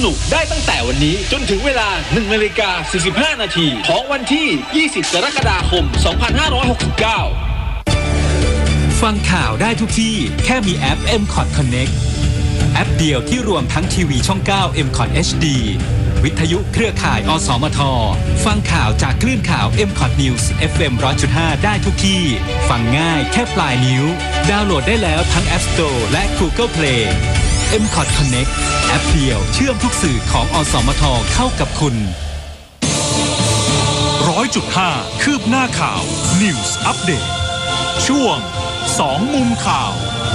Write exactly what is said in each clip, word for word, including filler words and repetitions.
สนุกได้ตั้งแต่วันนี้จนถึงเวลา หนึ่งนาฬิกาสี่สิบห้านาทีของวันที่ ยี่สิบ กรกฎาคม สองพันห้าร้อยหกสิบเก้าฟังข่าวได้ทุกที่แค่มีแอป เอ็ม คอท Connect แอปเดียวที่รวมทั้งทีวีช่อง เก้า เอ็ม คอท เอช ดี วิทยุเครือข่ายอสมทฟังข่าวจากคลื่นข่าว เอ็ม คอท News เอฟ เอ็ม หนึ่งร้อยจุดห้า ได้ทุกที่ฟังง่ายแค่ปลายนิ้วดาวน์โหลดได้แล้วทั้ง App Store และ Google Play เอ็ม คอท Connect แอปเดียวเชื่อมทุกสื่อของอสมทเข้ากับคุณร้อยจุดห้า คืบหน้าข่าว News Update ช่วงสองมุมข่าว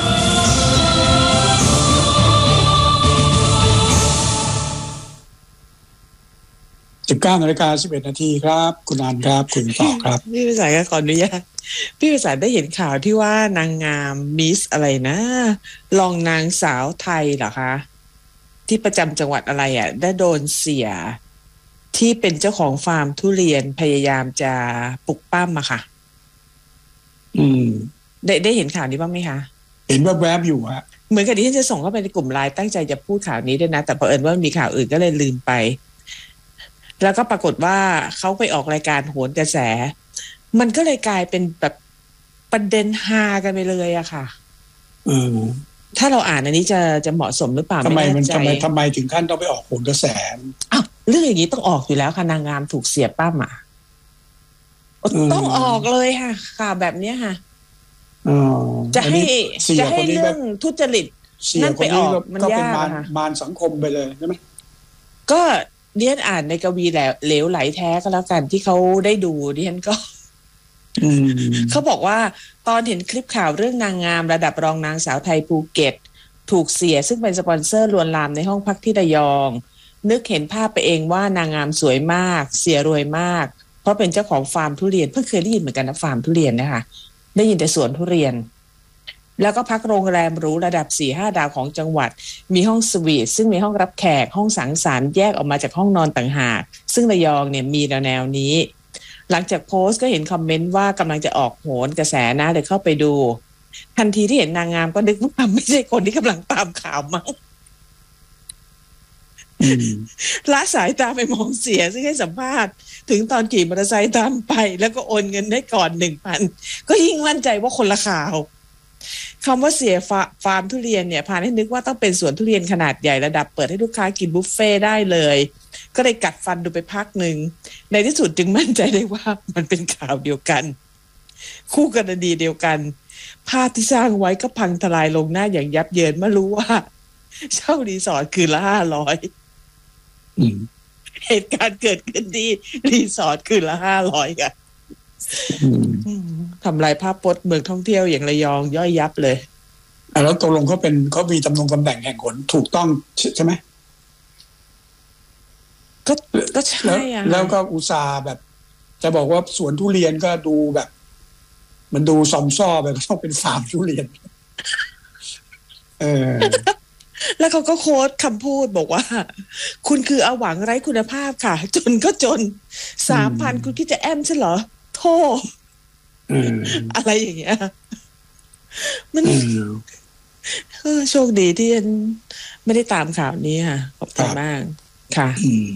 สิบเก้านาฬิกาสิบเอ็ดนาทีครับคุณอันครับคุณต่อครับพี่วิสัยก็ขออนุญาตพี่วิสัยได้เห็นข่าวที่ว่านางงามมิสอะไรนะรองนางสาวไทยเหรอคะที่ประจำจังหวัดอะไรอ่ะได้โดนเสียที่เป็นเจ้าของฟาร์มทุเรียนพยายามจะปลุกปั้มอะค่ะอืมได้ได้เห็นข่าวนี้บ้างไหมคะเห็นแวบๆอยู่ฮะเหมือนกับที่ฉันจะส่งเข้าไปในกลุ่มไลน์ตั้งใจจะพูดข่าวนี้ด้วยนะแต่เผอิญว่ามีข่าวอื่นก็เลยลืมไปแล้วก็ปรากฏว่าเขาไปออกรายการโหนกระแสมันก็เลยกลายเป็นแบบประเด็นฮากันไปเลยอะค่ะอืมถ้าเราอ่านอันนี้จะจะเหมาะสมหรือเปล่าทำไมมันไม่แน่ใจทำไมทำไมถึงขั้นต้องไปออกโหนกระแสอ้าวเรื่องอย่างนี้ต้องออกอยู่แล้วค่ะนางงามถูกเสียป้าหมาต้องออกเลยค่ะข่าวแบบนี้ค่ะจะให้จะให้เรื่องทุจริตนั่นไปออกมันยากค่ะมารสังคมไปเลยใช่ไหมก็เดียนอ่านในกวีแล้วเหลวไหลแท้ก็แล้วกันที่เขาได้ดูเดียนก็เขาบอกว่าตอนเห็นคลิปข่าวเรื่องนางงามระดับรองนางสาวไทยภูเก็ตถูกเสียซึ่งเป็นสปอนเซอร์ลวนลามในห้องพักที่ระยองนึกเห็นภาพไปเองว่านางงามสวยมากเสียรวยมากเพราะเป็นเจ้าของฟาร์มทุเรียนเพิ่งเคยได้ยินเหมือนกันนะฟาร์มทุเรียนนะคะได้ยินแต่สวนทุเรียนแล้วก็พักโรงแรมหรูระดับ สี่ห้า ดาวของจังหวัดมีห้องสวีทซึ่งมีห้องรับแขกห้องสังสรรค์แยกออกมาจากห้องนอนต่างหากซึ่งระยองเนี่ยมีแนวแนวนี้หลังจากโพสต์ก็เห็นคอมเมนต์ว่ากำลังจะออกโหนกระแสนะเลยเข้าไปดูทันทีที่เห็นนางงามก็นึกว่าไม่ใช่คนที่กำลังตามข่าวมั้งละสายตาไปมองเสียซึ่งให้สัมภาษณ์ถึงตอนขี่มอเตอร์ไซค์ตามไปแล้วก็โอนเงินได้ก่อน หนึ่งพัน ก็ยิ่งมั่นใจว่าคนละข่าวคำว่าเสียฟาร์มทุเรียนเนี่ยพาให้นึกว่าต้องเป็นสวนทุเรียนขนาดใหญ่ระดับเปิดให้ลูกค้ากินบุฟเฟ่ได้เลยก็เลยกัดฟันดูไปพักหนึ่งในที่สุดจึงมั่นใจได้ว่ามันเป็นข่าวเดียวกันคู่กรณีเดียวกันภาพที่สร้างไว้ก็พังทลายลงหน้าอย่างยับเยินเมื่อรู้ว่าเช่ารีสอร์ทคืนละห้าร้อยเหตุการณ์เกิดขึ้นที่รีสอร์ทคืนละห้าร้อยค่ะทำลายภาพพจน์เมืองท่องเที่ยวอย่างระยองย่อยยับเลยอ่ะแล้วตกลงเขาเป็นเขามีตำแหน่งตำแหน่งแห่งหนถูกต้องใช่ไหมก็ก็ใช่อ่ะแล้วก็อุตส่าห์แบบจะบอกว่าสวนทุเรียนก็ดูแบบมันดูซอมซ่อแบบต้องเป็นฟาร์มทุเรียนเออแล้วเขาก็โค้ดคำพูดบอกว่าคุณคืออาหวังไร้คุณภาพค่ะจนก็จน สามพัน คุณคิดจะแอมใช่เหรอโทษอะไรอย่างเงี้ยมันเออโชคดีที่ไม่ได้ตามข่าวนี้ค่ะขอบคุณมากค่ะ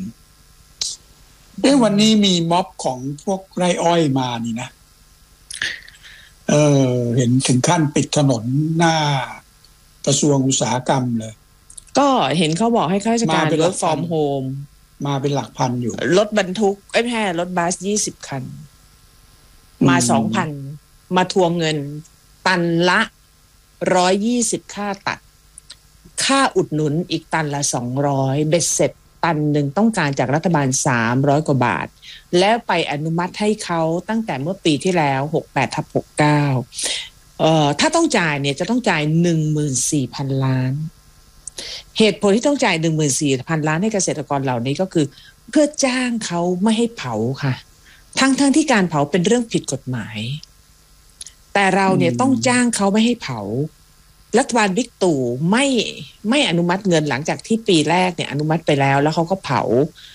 เอ๊ะวันนี้มีม็อบของพวกไร่อ้อยมานี่นะเออเห็นถึงขั้นปิดถนนหน้ากระทรวงอุตสาหกรรมเลยก็เห็นเขาบอกให้ข้าราชการ work from home มาเป็นหลักพันอยู่รถบรรทุกเอ้ยไม่ใช่รถบัสยี่สิบคันมา สองพัน มาทวงเงินตันละหนึ่งร้อยยี่สิบค่าตัดค่าอุดหนุนอีกตันละสองร้อยเบ็ดเสร็จตันหนึ่งต้องการจากรัฐบาลสามร้อยกว่าบาทแล้วไปอนุมัติให้เขาตั้งแต่เมื่อปีที่แล้วหกสิบแปดทับหกสิบเก้าเอ่อถ้าต้องจ่ายเนี่ยจะต้องจ่าย หนึ่งหมื่นสี่พัน ล้านเหตุผลที่ต้องจ่าย หนึ่งหมื่นสี่พัน ล้านให้เกษตรกรเหล่านี้ก็คือเพื่อจ้างเขาไม่ให้เผาค่ะทั้งทั้งที่การเผาเป็นเรื่องผิดกฎหมายแต่เราเนี่ยต้องจ้างเขาไม่ให้เผารัฐบาลบิ๊กตู่ไม่ไม่อนุมัติเงินหลังจากที่ปีแรกเนี่ยอนุมัติไปแล้วแล้วเขาก็เผา